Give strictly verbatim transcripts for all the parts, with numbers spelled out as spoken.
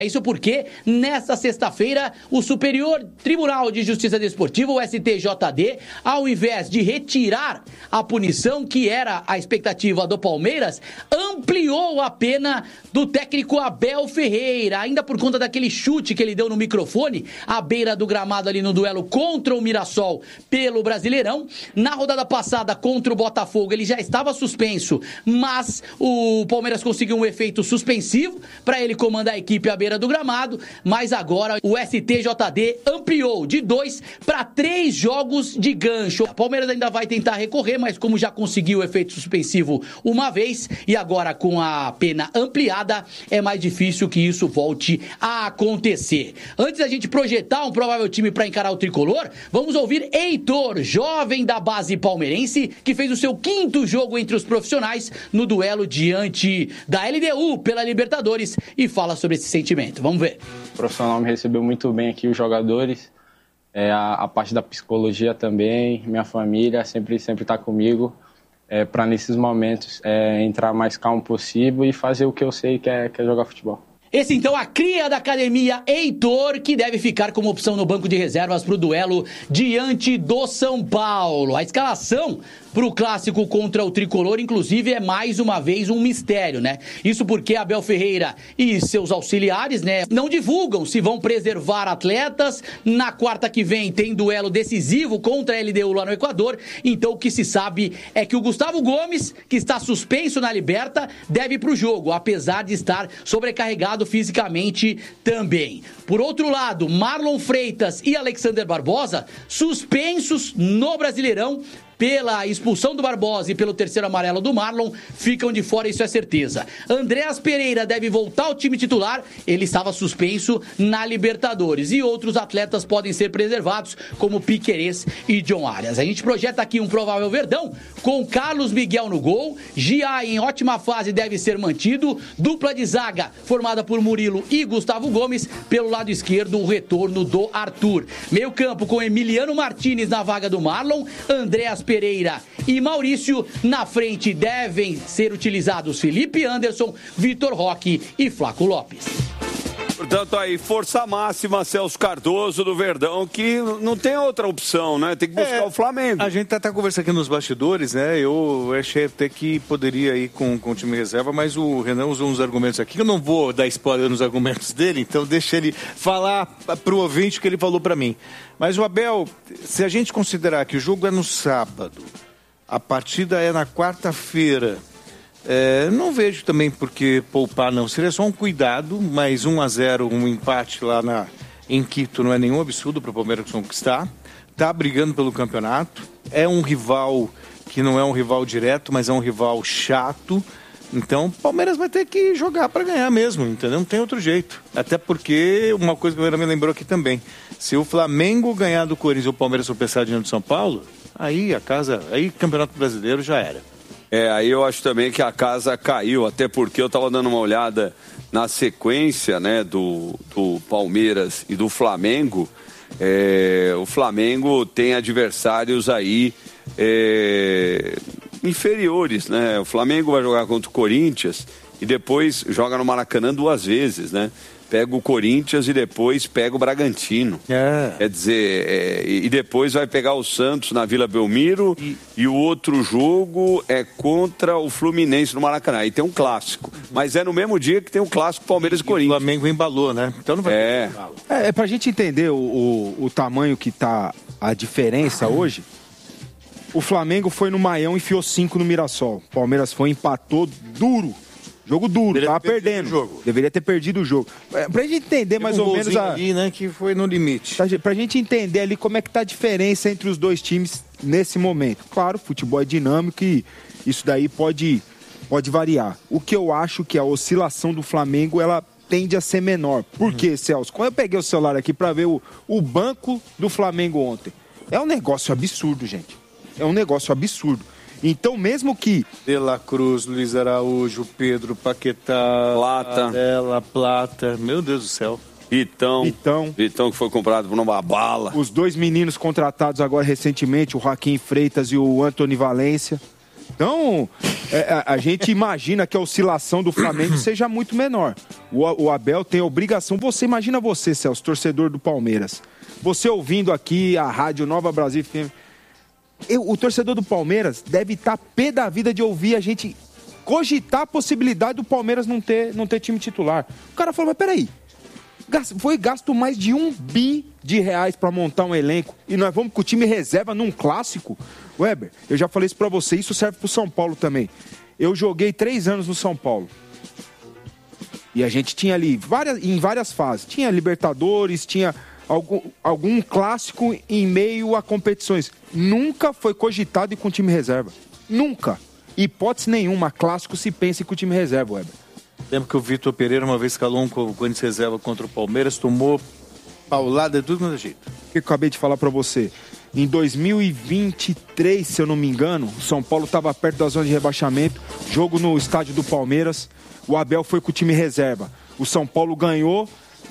Isso porque, nesta sexta-feira, o Superior Tribunal de Justiça Desportiva, o S T J D, ao invés de retirar a punição, que era a expectativa do Palmeiras, ampliou a pena do técnico Abel Ferreira, ainda por conta daquele chute que ele deu no microfone, à beira do gramado ali no duelo contra o Mirassol pelo Brasileirão. Na rodada passada, contra o Botafogo, ele já estava suspenso, mas o Palmeiras conseguiu um efeito suspensivo para ele comandar a equipe à beira do gramado, mas agora o S T J D ampliou de dois para três jogos de gancho. O Palmeiras ainda vai tentar recorrer, mas como já conseguiu o efeito suspensivo uma vez e agora com a pena ampliada, é mais difícil que isso volte a acontecer. Antes da gente projetar um provável time para encarar o tricolor, vamos ouvir Heitor, jovem da base palmeirense, que fez o seu quinto jogo entre os profissionais no duelo diante da L D U pela Libertadores e fala sobre esse sentimento. Vamos ver. O profissional me recebeu muito bem aqui, os jogadores, é, a, a parte da psicologia também, minha família sempre sempre está comigo, é, para nesses momentos é, entrar mais calmo possível e fazer o que eu sei que é, que é jogar futebol. Esse então a cria da academia Heitor, que deve ficar como opção no banco de reservas para o duelo diante do São Paulo. A escalação para o clássico contra o Tricolor, inclusive, é mais uma vez um mistério, né? Isso porque Abel Ferreira e seus auxiliares, né, não divulgam se vão preservar atletas. Na quarta que vem tem duelo decisivo contra a L D U lá no Equador. Então o que se sabe é que o Gustavo Gomes, que está suspenso na Liberta, deve ir para o jogo, apesar de estar sobrecarregado fisicamente também. Por outro lado, Marlon Freitas e Alexander Barbosa, suspensos no Brasileirão, pela expulsão do Barbosa e pelo terceiro amarelo do Marlon, ficam de fora, isso é certeza. Andreas Pereira deve voltar ao time titular, ele estava suspenso na Libertadores. E outros atletas podem ser preservados, como Piquerez e John Arias. A gente projeta aqui um provável Verdão, com Carlos Miguel no gol, Gia em ótima fase deve ser mantido, dupla de zaga formada por Murilo e Gustavo Gomes, pelo lado esquerdo o retorno do Arthur. Meio campo com Emiliano Martinez na vaga do Marlon, Andreas Pereira e Maurício. Na frente devem ser utilizados Felipe Anderson, Vitor Roque e Flaco Lopes. Portanto, aí, força máxima, Celso Cardoso do Verdão, que não tem outra opção, né? Tem que buscar é, o Flamengo. A gente tá, tá conversando aqui nos bastidores, né? Eu achei até que poderia ir com, com o time reserva, mas o Renan usou uns argumentos aqui, que eu não vou dar spoiler nos argumentos dele, então deixa ele falar pro ouvinte o que ele falou para mim. Mas o Abel, se a gente considerar que o jogo é no sábado, a partida é na quarta-feira, É, não vejo também por que poupar, não. Seria só um cuidado, mas um a zero, um empate lá na, em Quito não é nenhum absurdo para o Palmeiras conquistar. Está brigando pelo campeonato. É um rival que não é um rival direto, mas é um rival chato. Então o Palmeiras vai ter que jogar para ganhar mesmo, entendeu? Não tem outro jeito. Até porque, uma coisa que o Renan me lembrou aqui também, se o Flamengo ganhar do Corinthians e o Palmeiras tropeçar diante do São Paulo, aí a casa, aí Campeonato Brasileiro já era. É, aí eu acho também que a casa caiu, até porque eu estava dando uma olhada na sequência, né, do, do Palmeiras e do Flamengo. É, o Flamengo tem adversários aí é, inferiores, né? O Flamengo vai jogar contra o Corinthians e depois joga no Maracanã duas vezes, né? Pega o Corinthians e depois pega o Bragantino. É. Quer dizer, é, e depois vai pegar o Santos na Vila Belmiro e... e o outro jogo é contra o Fluminense no Maracanã. Aí tem um clássico. Mas é no mesmo dia que tem o um clássico Palmeiras e, e Corinthians. O Flamengo embalou, né? Então não vai é. ter é, é pra gente entender o, o, o tamanho que tá a diferença hoje. O Flamengo foi no Maião e enfiou cinco no Mirassol. O Palmeiras foi e empatou duro. Jogo duro, Deveria tava perdendo. O jogo. Deveria ter perdido o jogo. Pra gente entender mais um ou menos a... ali, né, que foi no limite. Pra gente entender ali como é que tá a diferença entre os dois times nesse momento. Claro, futebol é dinâmico e isso daí pode, pode variar. O que eu acho que a oscilação do Flamengo, ela tende a ser menor. Por quê, Celso? Quando eu peguei o celular aqui pra ver o, o banco do Flamengo ontem, é um negócio absurdo, gente. É um negócio absurdo. Então, mesmo que... De La Cruz, Luiz Araújo, Pedro, Paquetá... Plata. Adela, Plata... Meu Deus do céu. Vitão. Vitão. Vitão que foi comprado por uma bala. Os dois meninos contratados agora recentemente, o Joaquim Freitas e o Antony Valência. Então, é, a, a gente imagina que a oscilação do Flamengo seja muito menor. O, o Abel tem a obrigação. Você imagina você, Celso, torcedor do Palmeiras. Você ouvindo aqui a Rádio Nova Brasil F M. Eu, o torcedor do Palmeiras deve estar pé da vida de ouvir a gente cogitar a possibilidade do Palmeiras não ter, não ter time titular. O cara falou, mas peraí, foi gasto mais de um bi de reais para montar um elenco e nós vamos com o time reserva num clássico? Weber, eu já falei isso para você, isso serve pro São Paulo também. Eu joguei três anos no São Paulo. E a gente tinha ali, várias, em várias fases, tinha Libertadores, tinha algum, algum clássico em meio a competições. Nunca foi cogitado ir com time reserva. Nunca. Hipótese nenhuma, clássico se pensa com o time reserva, Weber. Lembro que o Vitor Pereira uma vez calou um Corinthians reserva contra o Palmeiras, tomou paulada de tudo quanto é jeito. O que eu acabei de falar pra você? Em dois mil e vinte e três, se eu não me engano, o São Paulo estava perto da zona de rebaixamento, jogo no estádio do Palmeiras, o Abel foi com o time reserva. O São Paulo ganhou,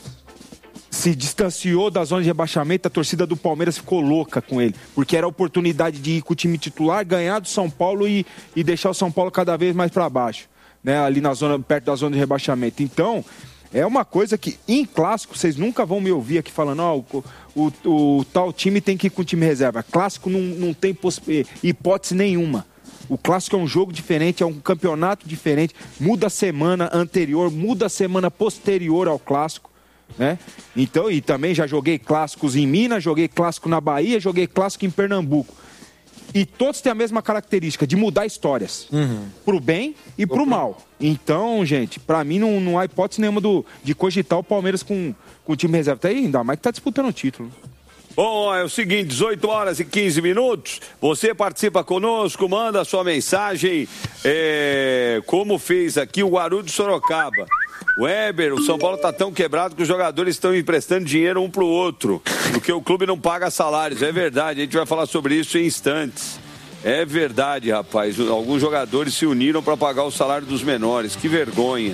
se distanciou da zona de rebaixamento, a torcida do Palmeiras ficou louca com ele, porque era a oportunidade de ir com o time titular, ganhar do São Paulo e, e deixar o São Paulo cada vez mais para baixo, né? Ali na zona, perto da zona de rebaixamento. Então, é uma coisa que, em clássico, vocês nunca vão me ouvir aqui falando, ó, oh, o, o, o tal time tem que ir com o time reserva. Clássico não, não tem hipótese nenhuma. O clássico é um jogo diferente, é um campeonato diferente, muda a semana anterior, muda a semana posterior ao clássico, né? Então, e também já joguei clássicos em Minas, joguei clássico na Bahia, joguei clássico em Pernambuco. E todos têm a mesma característica de mudar histórias. Uhum. Pro bem e pro mal. Então, gente, pra mim não, não há hipótese nenhuma do, de cogitar o Palmeiras com, com o time reserva. Até ainda mais que tá disputando o título. Bom, é o seguinte, dezoito horas e quinze minutos, você participa conosco, manda a sua mensagem, é, como fez aqui o Guarulhos de Sorocaba. Weber, o São Paulo tá tão quebrado que os jogadores estão emprestando dinheiro um pro outro, porque o clube não paga salários. É verdade, a gente vai falar sobre isso em instantes. É verdade, rapaz, alguns jogadores se uniram para pagar o salário dos menores, que vergonha.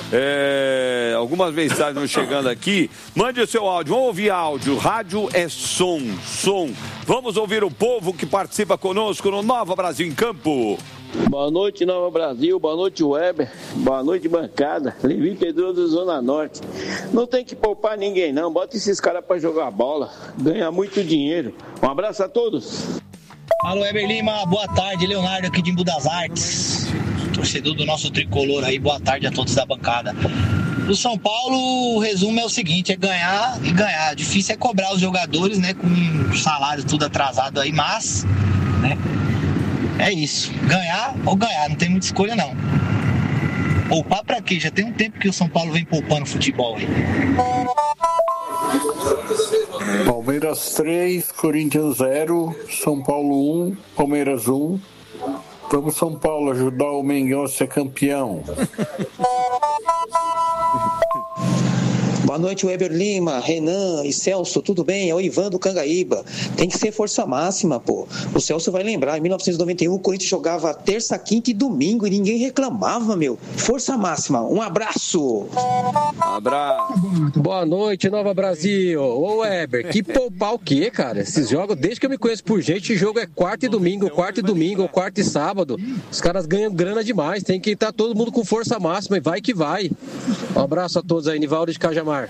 É, algumas mensagens estão chegando aqui. Mande o seu áudio, vamos ouvir áudio. Rádio é som, som. Vamos ouvir o povo que participa conosco no Nova Brasil em Campo. Boa noite, Nova Brasil. Boa noite, Weber. Boa noite, bancada. Levi Pedroso, Zona Norte. Não tem que poupar ninguém, não. Bota esses caras pra jogar bola. Ganhar muito dinheiro. Um abraço a todos. Alô, Weber Lima. Boa tarde. Leonardo aqui de Embu das Artes. Torcedor do nosso tricolor aí. Boa tarde a todos da bancada. Do São Paulo, o resumo é o seguinte, é ganhar e ganhar. Difícil é cobrar os jogadores, né, com salário tudo atrasado aí, mas, né, é isso. Ganhar ou ganhar, não tem muita escolha não. Poupar pra quê? Já tem um tempo que o São Paulo vem poupando futebol aí. Palmeiras três, Corinthians zero, São Paulo um, Palmeiras um. Vamos, São Paulo, ajudar o Mengão a ser campeão. Boa noite, Weber Lima, Renan e Celso, tudo bem? É o Ivan do Cangaíba. Tem que ser força máxima, pô. O Celso vai lembrar, em mil novecentos e noventa e um o Corinthians jogava terça, quinta e domingo e ninguém reclamava, meu. Força máxima, um abraço. Abraço. Boa noite, Nova Brasil. Ô Weber, que poupar o quê, cara? Esses jogos, desde que eu me conheço por gente, o jogo é quarta e domingo, quarta e domingo, quarta e sábado. Os caras ganham grana demais, tem que estar todo mundo com força máxima e vai que vai. Um abraço a todos aí, Nivaldo de Cajamar.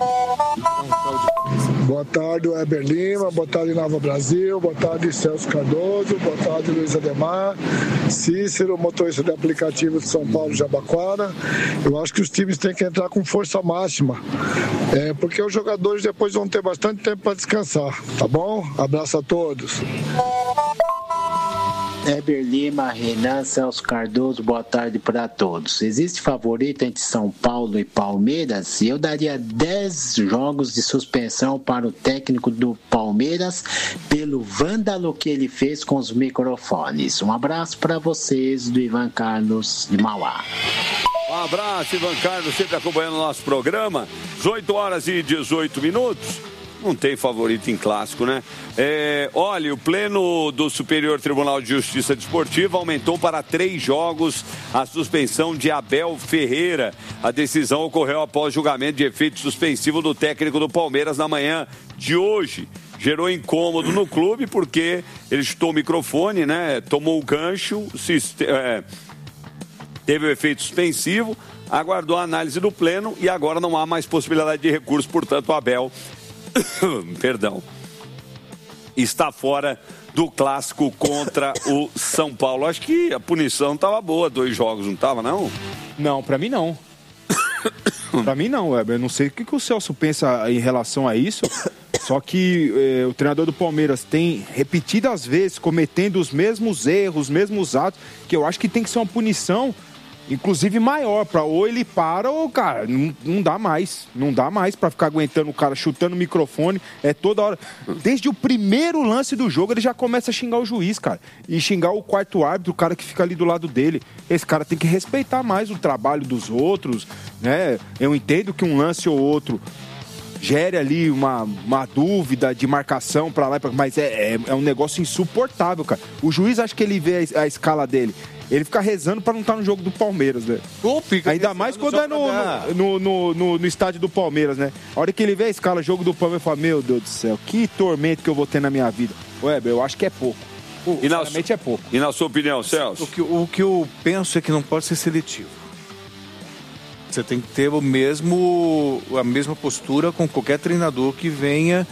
Boa tarde, Weber Lima, boa tarde, Nova Brasil, boa tarde, Celso Cardoso, boa tarde, Luiz Ademar, Cícero, motorista de aplicativo de São Paulo, Jabaquara. Eu acho que os times têm que entrar com força máxima, é, porque os jogadores depois vão ter bastante tempo para descansar, tá bom? Abraço a todos. Weber Lima, Renan, Celso Cardoso, boa tarde para todos. Existe favorito entre São Paulo e Palmeiras? Eu daria dez jogos de suspensão para o técnico do Palmeiras pelo vândalo que ele fez com os microfones. Um abraço para vocês do Ivan Carlos de Mauá. Um abraço, Ivan Carlos, sempre acompanhando o nosso programa. dezoito horas e dezoito minutos. Não tem favorito em clássico, né? É, olha, o Pleno do Superior Tribunal de Justiça Desportiva aumentou para três jogos a suspensão de Abel Ferreira. A decisão ocorreu após julgamento de efeito suspensivo do técnico do Palmeiras na manhã de hoje. Gerou incômodo no clube porque ele chutou o microfone, né? Tomou o gancho, se, é, teve o efeito suspensivo, aguardou a análise do pleno e agora não há mais possibilidade de recurso, portanto o Abel, perdão, está fora do clássico contra o São Paulo. Acho que a punição estava boa, dois jogos, não estava não? Não, pra mim não. Pra mim não, Weber. Eu não sei o que, que o Celso pensa em relação a isso. Só que eh, o treinador do Palmeiras tem repetidas vezes cometendo os mesmos erros, os mesmos atos, que eu acho que tem que ser uma punição, inclusive maior, pra ou ele para ou, cara, não, não dá mais. Não dá mais pra ficar aguentando o cara chutando o microfone. É toda hora. Desde o primeiro lance do jogo, ele já começa a xingar o juiz, cara. E xingar o quarto árbitro, o cara que fica ali do lado dele. Esse cara tem que respeitar mais o trabalho dos outros, né? Eu entendo que um lance ou outro gere ali uma, uma dúvida de marcação pra lá, mas é, é, é um negócio insuportável, cara. O juiz, acho que ele vê a, a escala dele. Ele fica rezando pra não estar no jogo do Palmeiras, né? Ou fica Ainda mais quando é no, no, no, no, no estádio do Palmeiras, né? A hora que ele vê a escala, jogo do Palmeiras, fala, meu Deus do céu, que tormento que eu vou ter na minha vida. Weber, eu acho que é pouco. Pô, e na, realmente é pouco. E na sua opinião, Celso? O que, o que eu penso é que não pode ser seletivo. Você tem que ter o mesmo, a mesma postura com qualquer treinador que venha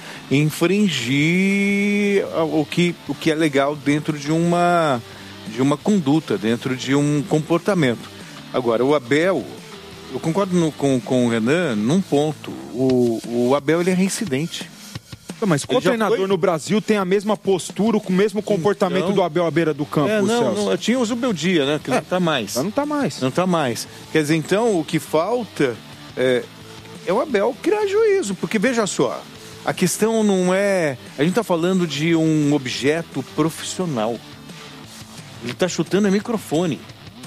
infringir o que, o que é legal dentro de uma, de uma conduta, dentro de um comportamento. Agora, o Abel, eu concordo no, com, com o Renan num ponto. O, o Abel, ele é reincidente. Mas qual treinador foi... no Brasil tem a mesma postura, o mesmo comportamento então... do Abel à beira do campo, é, não, Celso? Não, tinha o Zubeldia, né? Que é, não tá mais. Não tá mais. Não tá mais. Quer dizer, então, o que falta é, é o Abel criar juízo. Porque, veja só, a questão não é... A gente tá falando de um objeto profissional. Ele tá chutando a microfone.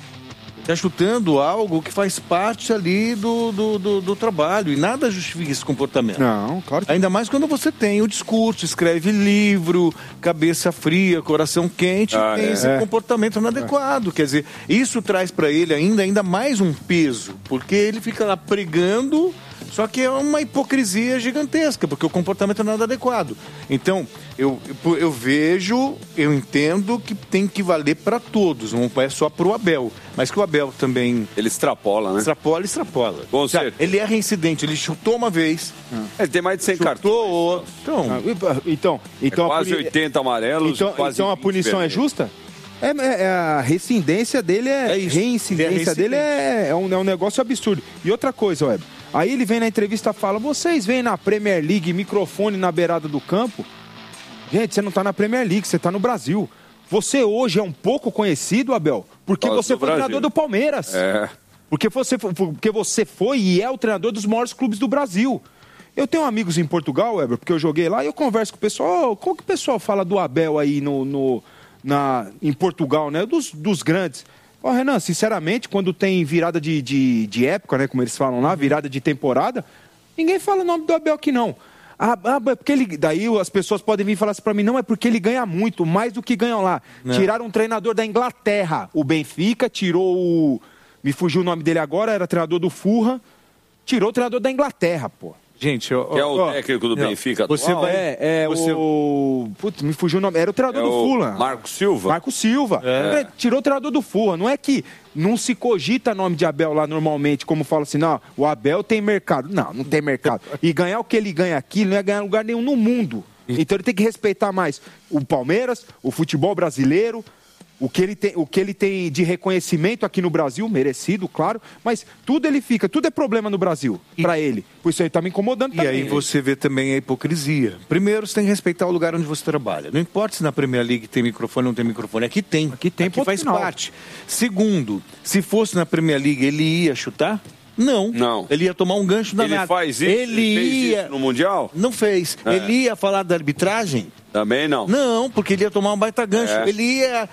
Está chutando algo que faz parte ali do, do, do, do trabalho e nada justifica esse comportamento. Não, claro que... Ainda mais quando você tem o discurso, escreve livro, cabeça fria, coração quente, ah, tem é. esse é. comportamento inadequado. É. Quer dizer, isso traz para ele ainda, ainda mais um peso, porque ele fica lá pregando, só que é uma hipocrisia gigantesca, porque o comportamento não é nada adequado. Então, eu, eu, eu vejo, eu entendo que tem que valer para todos, não é só para o Abel. Mas que o Abel também... Ele extrapola, né? Extrapola, extrapola. Com certeza. Ele é reincidente, ele chutou uma vez. Ah. Ele tem mais de cem cartões. Chutou outro. Então, ah, então, então é quase puni... oitenta amarelos, então, quase então a punição vermelhos. É justa? É, é, a rescindência dele é... é isso. Reincidência é dele é, é, um, é um negócio absurdo. E outra coisa, Web. Aí ele vem na entrevista e fala, vocês vêm na Premier League, microfone na beirada do campo? Gente, você não tá na Premier League, você tá no Brasil. Você hoje é um pouco conhecido, Abel, porque Nossa, você foi Brasil. treinador do Palmeiras. É. Porque você, porque você foi e é o treinador dos maiores clubes do Brasil. Eu tenho amigos em Portugal, Weber, porque eu joguei lá e eu converso com o pessoal. Oh, como que o pessoal fala do Abel aí no, no, na, em Portugal, né? Dos, dos grandes. Ó, oh, Renan, sinceramente, quando tem virada de, de, de época, né? Como eles falam lá, virada de temporada, ninguém fala o nome do Abel aqui, não. Ah, ah, porque ele, daí as pessoas podem vir falar assim pra mim, não, é porque ele ganha muito, mais do que ganham lá. Não. Tiraram um treinador da Inglaterra, o Benfica, tirou o... Me fugiu o nome dele agora, era treinador do Fulham, tirou o treinador da Inglaterra, pô. Gente, ó, que é o ó, técnico do Benfica você atual? Vai, é, é você... o... Putz, me fugiu o nome. Era o treinador é do o Fulham. Marco Silva? Marco Silva. É. Tirou o treinador do Fulham. Não é que não se cogita nome de Abel lá normalmente, como fala assim, não, o Abel tem mercado. Não, não tem mercado. E ganhar o que ele ganha aqui não é ganhar lugar nenhum no mundo. Então ele tem que respeitar mais o Palmeiras, o futebol brasileiro, o que ele tem, o que ele tem de reconhecimento aqui no Brasil, merecido, claro, mas tudo ele fica, tudo é problema no Brasil, para ele. Por isso aí tá me incomodando e também. E aí você vê também a hipocrisia. Primeiro, você tem que respeitar o lugar onde você trabalha. Não importa se na Premier League tem microfone ou não tem microfone, aqui tem. Aqui tem, aqui faz final. parte. Segundo, se fosse na Premier League, ele ia chutar? Não. Não. Ele ia tomar um gancho danado. Ele faz isso? Ele, ele fez ia... isso no Mundial? Não fez. É. Ele ia falar da arbitragem? Também não. Não, porque ele ia tomar um baita gancho. É. Ele ia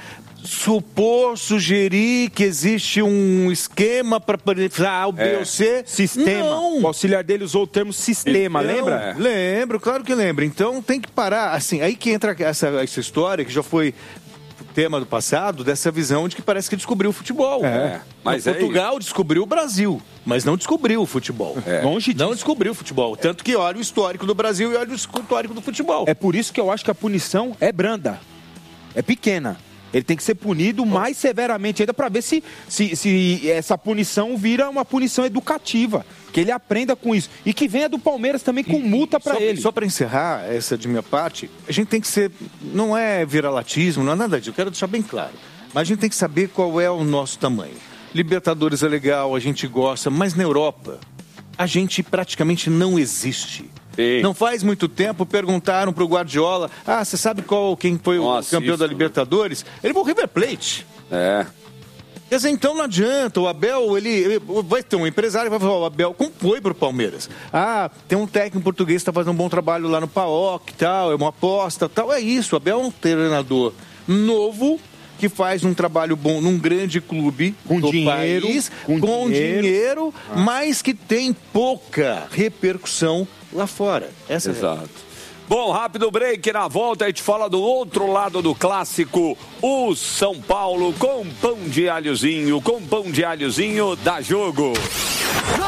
supor, sugerir que existe um esquema para A, o B é. ou C. Sistema. Não. O auxiliar dele usou o termo sistema, então, lembra? É. Lembro, claro que lembro. Então tem que parar. Assim, aí que entra essa, essa história que já foi tema do passado, dessa visão de que parece que descobriu o futebol. É. Mas é Portugal isso. descobriu o Brasil, mas não descobriu o futebol. É. Longe disso. Não descobriu o futebol. Tanto que olha o histórico do Brasil e olha o histórico do futebol. É por isso que eu acho que a punição é branda. É pequena. Ele tem que ser punido mais severamente ainda para ver se, se, se essa punição vira uma punição educativa. Que ele aprenda com isso. E que venha do Palmeiras também com multa para ele. Só para encerrar essa de minha parte, a gente tem que ser... Não é viralatismo, não é nada disso. Eu quero deixar bem claro. Mas a gente tem que saber qual é o nosso tamanho. Libertadores é legal, a gente gosta. Mas na Europa, a gente praticamente não existe. Sim. Não faz muito tempo, perguntaram pro Guardiola, ah, você sabe qual, quem foi Nossa, o campeão isso, da Libertadores? Ele foi o River Plate. É. Quer dizer, então não adianta, o Abel, ele, ele vai ter um empresário que vai falar, o Abel, como foi pro Palmeiras? Ah, tem um técnico português que está fazendo um bom trabalho lá no P A O C e tal, é uma aposta tal, é isso, o Abel é um treinador novo, que faz um trabalho bom num grande clube com do dinheiro, país, com, com dinheiro, dinheiro ah. mas que tem pouca repercussão lá fora. Essa Exato. É. Bom, rápido break, na volta a gente fala do outro lado do clássico, o São Paulo com pão de alhozinho, com pão de alhozinho dá jogo.